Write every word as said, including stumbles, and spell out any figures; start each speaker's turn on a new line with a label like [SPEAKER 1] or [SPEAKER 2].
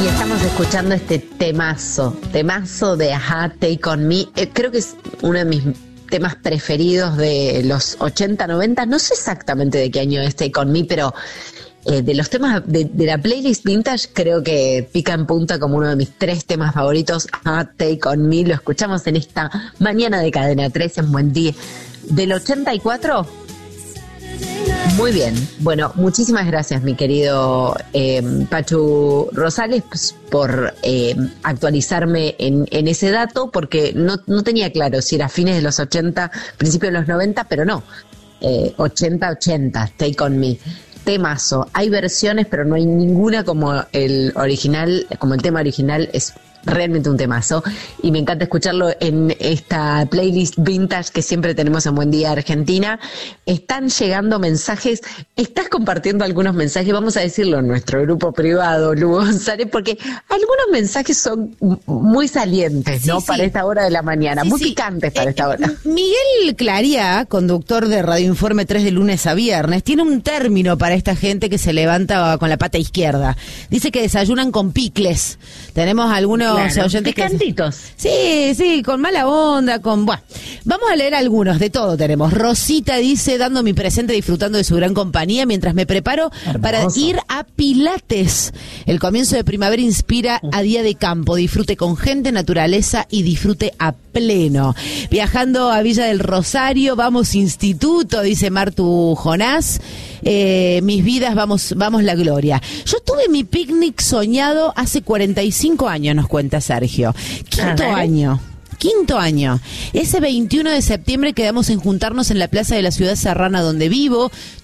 [SPEAKER 1] Y estamos escuchando este temazo, temazo de Ajá, Take On Me. Eh, creo que es uno de mis temas preferidos de los ochenta, noventa. No sé exactamente de qué año es Take On Me, pero eh, de los temas de, de la playlist vintage creo que pica en punta como uno de mis tres temas favoritos. Ajá, Take On Me. Lo escuchamos en esta mañana de Cadena trece en Buen Día. Del ochenta y cuatro... Muy bien. Bueno, muchísimas gracias, mi querido eh, Pachu Rosales, pues, por eh, actualizarme en, en ese dato, porque no, no tenía claro si era fines de los ochenta, principios de los noventa, pero no. Eh, ochenta ochenta, Take On Me. Temazo. Hay versiones, pero no hay ninguna como el original, como el tema original. Es realmente un temazo y me encanta escucharlo en esta playlist vintage que siempre tenemos en Buen Día Argentina. Están llegando mensajes, estás compartiendo algunos mensajes, vamos a decirlo en nuestro grupo privado, Lu González, porque algunos mensajes son muy salientes, ¿no? Sí, para sí. esta hora de la mañana, sí, muy sí. picantes para eh, esta hora.
[SPEAKER 2] Miguel Claría, conductor de Radio Informe tres de lunes a viernes, tiene un término para esta gente que se levanta con la pata izquierda. Dice que desayunan con picles. Tenemos algunos Claro, oyentes
[SPEAKER 1] picantitos.
[SPEAKER 2] Que... Sí, sí, con mala onda, con... Bueno, vamos a leer algunos, de todo tenemos. Rosita dice, dando mi presente, disfrutando de su gran compañía, mientras me preparo Hermoso. para ir a Pilates. El comienzo de primavera inspira a día de campo. Disfrute con gente, naturaleza y disfrute a pleno. Viajando a Villa del Rosario, vamos instituto, dice Martu Jonás. Eh, mis vidas, vamos, vamos la gloria. Yo tuve mi picnic soñado hace cuarenta y cinco años, nos cuenta Sergio. Quinto año. Quinto año. Ese veintiuno de septiembre quedamos en juntarnos en la plaza de la ciudad serrana donde vivo.